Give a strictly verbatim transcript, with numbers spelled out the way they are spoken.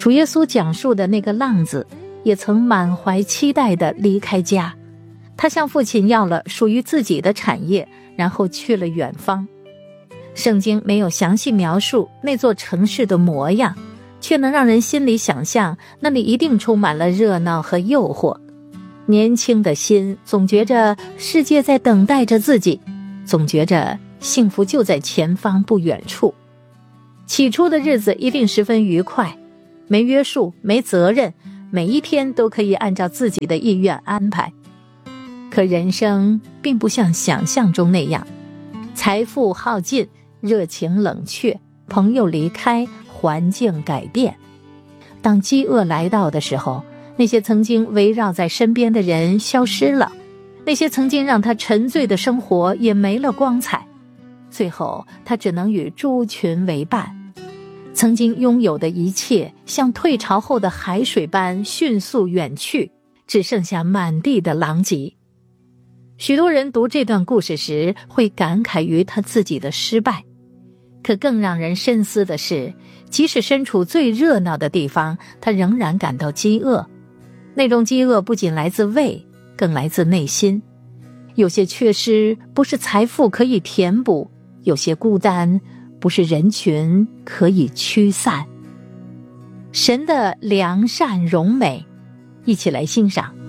主耶稣讲述的那个浪子也曾满怀期待地离开家，他向父亲要了属于自己的产业，然后去了远方。圣经没有详细描述那座城市的模样，却能让人心里想象那里一定充满了热闹和诱惑。年轻的心总觉着世界在等待着自己，总觉着幸福就在前方不远处。起初的日子一定十分愉快，没约束，没责任，每一天都可以按照自己的意愿安排。可人生并不像想象中那样，财富耗尽，热情冷却，朋友离开，环境改变。当饥饿来到的时候，那些曾经围绕在身边的人消失了，那些曾经让他沉醉的生活也没了光彩。最后他只能与猪群为伴，曾经拥有的一切像退潮后的海水般迅速远去，只剩下满地的狼藉。许多人读这段故事时会感慨于他自己的失败，可更让人深思的是，即使身处最热闹的地方，他仍然感到饥饿。那种饥饿不仅来自胃，更来自内心。有些缺失不是财富可以填补，有些孤单不是人群可以驱散。神的良善荣美，一起来欣赏。